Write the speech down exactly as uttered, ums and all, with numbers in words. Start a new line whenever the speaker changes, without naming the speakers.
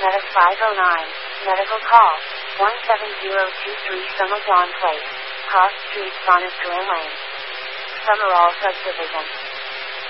Medic five oh nine. Medical call. one seven zero two three Summer Dawn Place. Cross Street, Sonnet Lane. Summerall Subdivision.